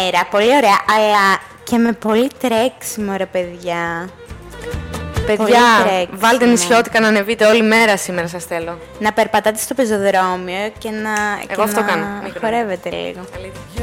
μέρα, πολύ ωραία, αλλά και με πολύ τρέξιμο, ρε παιδιά. Παιδιά, βάλτε νησιώτικα να ανεβείτε όλη μέρα σήμερα, σας θέλω. Να περπατάτε στο πεζοδρόμιο και να αυτό κάνω. χορεύετε λίγο. Αλήθεια.